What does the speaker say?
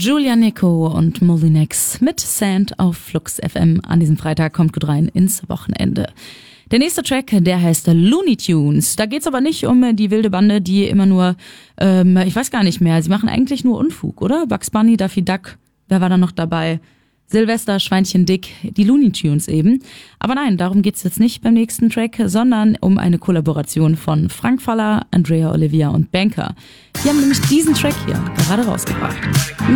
Julia Nico und Molinex mit Sand auf Flux FM. An diesem Freitag kommt gut rein ins Wochenende. Der nächste Track, der heißt Looney Tunes. Da geht's aber nicht um die wilde Bande, die immer nur, ich weiß gar nicht mehr, sie machen eigentlich nur Unfug, oder? Bugs Bunny, Daffy Duck, wer war da noch dabei? Silvester, Schweinchen Dick, die Looney Tunes eben. Aber nein, darum geht's jetzt nicht beim nächsten Track, sondern um eine Kollaboration von Frank Faller, Andrea Olivia und Banker. Die haben nämlich diesen Track hier gerade rausgebracht.